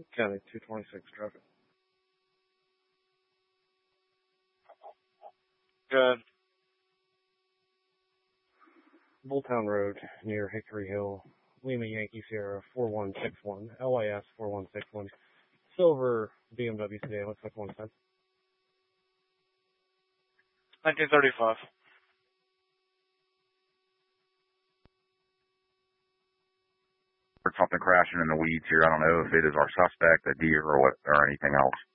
County 226 traffic. Good. Bulltown Road near Hickory Hill, Lima Yankee Sierra 4161, LIS 4161, silver BMW sedan, looks like 110. 1935. Something crashing in the weeds here. I don't know if it is our suspect, a deer, or anything else.